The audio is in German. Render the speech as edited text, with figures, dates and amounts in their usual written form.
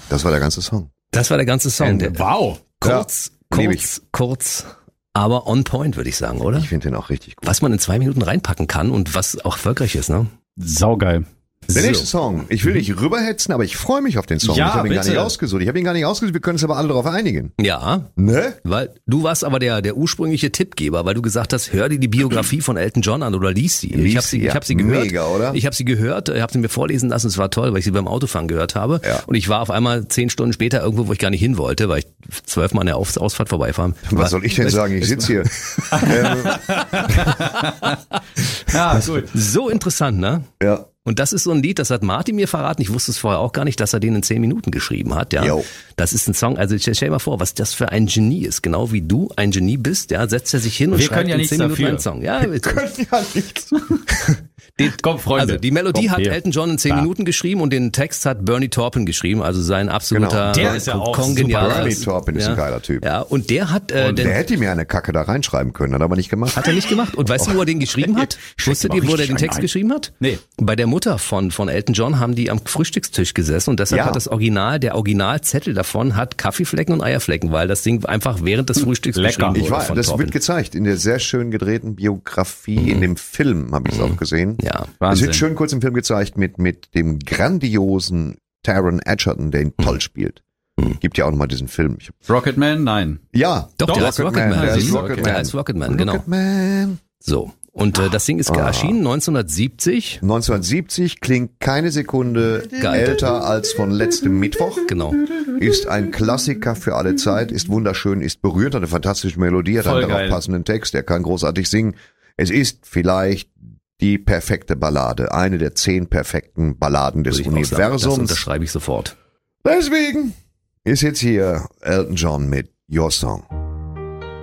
Das war der ganze Song. Das war der ganze Song. Wow. Kurz, aber on point, würde ich sagen, oder? Ich finde den auch richtig gut. Was man in 2 Minuten reinpacken kann und was auch erfolgreich ist, ne? Saugeil. Der nächste Song. Ich will nicht rüberhetzen, aber ich freue mich auf den Song. Ja, ich habe ihn gar bitte. nicht ausgesucht. Wir können uns aber alle darauf einigen. Ja, Ne? weil du warst aber der ursprüngliche Tippgeber, weil du gesagt hast, hör dir die Biografie von Elton John an oder lies sie. Ich habe sie gehört. Mega, oder? Ich habe sie gehört, habe sie mir vorlesen lassen, es war toll, weil ich sie beim Autofahren gehört habe. Ja. Und ich war auf einmal 10 Stunden später irgendwo, wo ich gar nicht hin wollte, weil ich 12 Mal an der Ausfahrt vorbeifahren. Was soll ich denn sagen? Ich sitze hier. Ja, gut. So interessant, ne? Ja. Und das ist so ein Lied, das hat Martin mir verraten. Ich wusste es vorher auch gar nicht, dass er den in 10 Minuten geschrieben hat. Ja, Jo. das ist ein Song. Also stell dir mal vor, was das für ein Genie ist. Genau wie du ein Genie bist. Ja, setzt er sich hin und Wir schreibt können ja in nichts 10 Minuten dafür. einen Song. Ja, bitte. Ja, nichts. Komm, Freunde. Also die Melodie Komm, hat hier. Elton John in 10 Da. Minuten geschrieben und den Text hat Bernie Taupin geschrieben. Also sein absoluter Genau. Der ist ja auch kongenialer- super. Bernie Taupin ist ein geiler Typ. Ja, und der hat Der den hätte mir eine Kacke da reinschreiben können, hat er aber nicht gemacht. hat er nicht gemacht. Und weißt du, wo er den geschrieben hat? Wusstet ihr, wo er den richtig Text rein. geschrieben hat? Nee. Bei der Mutter von Elton John haben die am Frühstückstisch gesessen und deshalb Ja. hat der Originalzettel davon hat Kaffeeflecken und Eierflecken, weil das Ding einfach während des Frühstücks Lecker. geschrieben wurde Ich von das Taupin. wird gezeigt in der sehr schön gedrehten Biografie, in dem Film habe ich es auch gesehen. Ja. Es Wahnsinn. wird schön kurz im Film gezeigt mit dem grandiosen Taron Egerton, der ihn toll spielt. Gibt ja auch nochmal diesen Film. Rocketman? Nein. Ja, Doch, der heißt Rocketman. Der heißt Siehst du? Rocketman. Der heißt Rocketman, genau. Rocketman. So. Und das Ding ist erschienen 1970. 1970, klingt keine Sekunde Geil. älter als von letztem Mittwoch. Genau. Ist ein Klassiker für alle Zeit, ist wunderschön, ist berührt, hat eine fantastische Melodie, hat Voll einen darauf geil. passenden Text, er kann großartig singen. Es ist vielleicht die perfekte Ballade, eine der 10 perfekten Balladen des Würde ich auch sagen. Das Universums. unterschreibe ich sofort. Deswegen ist jetzt hier Elton John mit Your Song.